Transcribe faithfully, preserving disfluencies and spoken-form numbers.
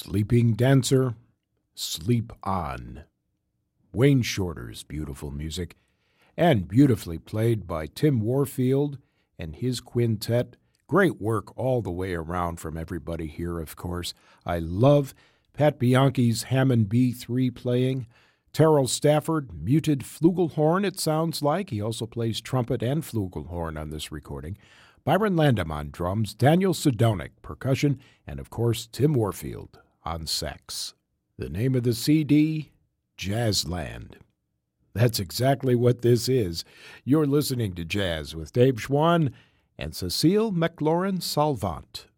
Sleeping Dancer, Sleep On. Wayne Shorter's beautiful music, and beautifully played by Tim Warfield and his quintet. Great work all the way around from everybody here, of course. I love Pat Bianchi's Hammond B three playing. Terrell Stafford, muted flugelhorn, it sounds like. He also plays trumpet and flugelhorn on this recording. Byron Landam on drums, Daniel Sedonic, percussion, and, of course, Tim Warfield on sax. The name of the C D, Jazzland. That's exactly what this is. You're listening to Jazz with Dave Schwann and Cecile McLaurin Salvant.